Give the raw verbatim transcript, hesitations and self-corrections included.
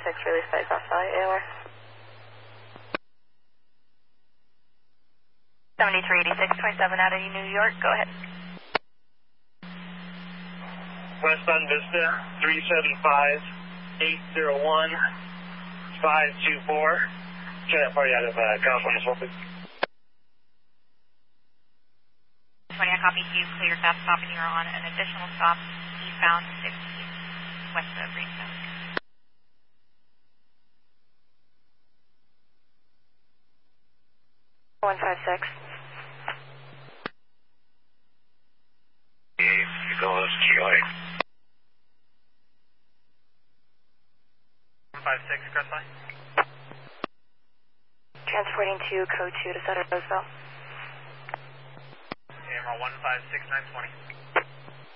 six, release flight cross valley, A O R. seventy-three eighty-six, twenty-seven out of New York, go ahead. Westbound Vista, three seven five, eight zero one, five two four. Try that party out of uh, California, Sulphur. twenty, I copy you, clear fast stop, and you're on an additional stop eastbound fifteen, west of Greenstone. one five six. You go as G O A. one five six, cross line. Transporting to code two to Sutter Roseville. A M R one five six nine twenty.